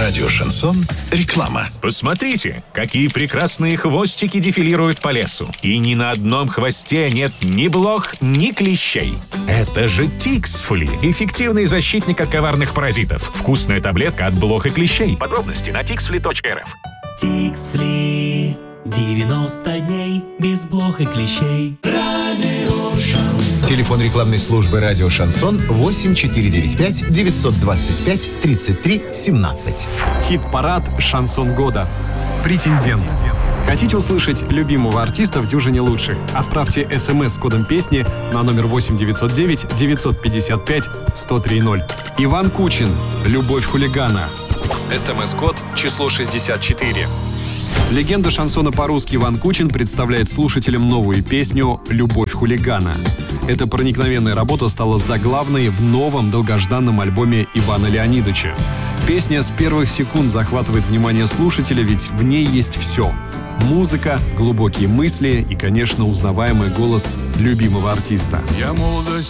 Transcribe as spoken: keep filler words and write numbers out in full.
Радио «Шансон». Реклама. Посмотрите, какие прекрасные хвостики дефилируют по лесу. И ни на одном хвосте нет ни блох, ни клещей. Это же Тиксфли. Эффективный защитник от коварных паразитов. Вкусная таблетка от блох и клещей. Подробности на тиксфли точка эр эф. Тиксфли. девяносто дней без блох и клещей. Радио «Шансон». Телефон рекламной службы «Радио Шансон» восемь четыре девять пять девятьсот двадцать пять тридцать три семнадцать. Хит-парад «Шансон года». Претендент. Хотите услышать любимого артиста в дюжине лучших? Отправьте смс с кодом песни на номер восемь девятьсот девять девятьсот пятьдесят пять сто три ноль. Иван Кучин. «Любовь хулигана». СМС-код число шестьдесят четыре. Легенда шансона по-русски Иван Кучин представляет слушателям новую песню «Любовь хулигана». Эта проникновенная работа стала заглавной в новом долгожданном альбоме Ивана Леонидовича. Песня с первых секунд захватывает внимание слушателя, ведь в ней есть все. Музыка, глубокие мысли и, конечно, узнаваемый голос любимого артиста. Я молодость